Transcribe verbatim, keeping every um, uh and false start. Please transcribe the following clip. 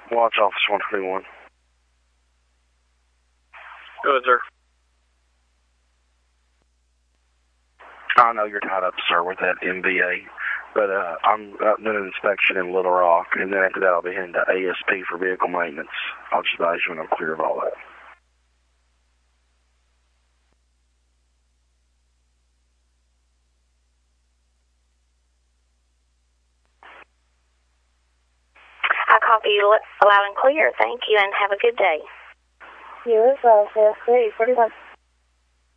Watch Office one twenty-one. Go ahead, sir. I know you're tied up, sir, with that M B A, but uh, I'm uh, doing an inspection in Little Rock, and then after that I'll be heading to A S P for vehicle maintenance. I'll just advise you when I'm clear of all that. I copy you loud and clear. Thank you, and have a good day. You as well, F three forty-one.